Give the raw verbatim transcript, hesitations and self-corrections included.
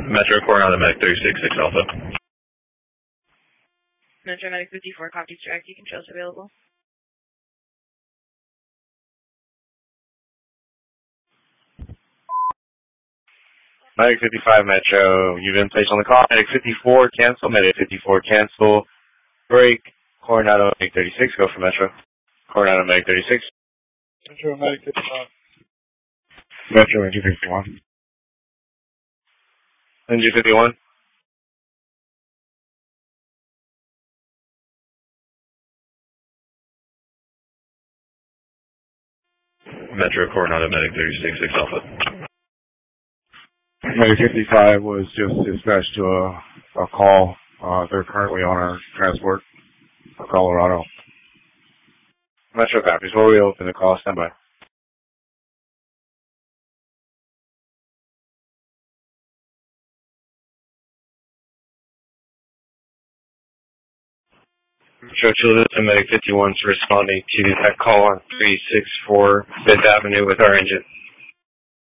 Metro Coronado Medic thirty-six, six Alpha. Metro Medic fifty-four, copy track, you can show us available. Medic fifty-five, Metro, you've been placed on the call. Medic fifty-four, cancel. Medic fifty-four, cancel. Break. Coronado Medic thirty-six, go for Metro. Coronado Medic thirty-six. Metro Medic fifty-five. Metro N G fifty-one. N G fifty-one. Metro Coronado Medic thirty-six, six Alpha. Medic fifty-five was just dispatched to a, a call. Uh, they're currently on our transport for Colorado. Metro copies. We'll reopen the call. Stand by. Metro Chilliwack Medic fifty-one is responding to that call on three sixty-four Fifth Avenue with our engine.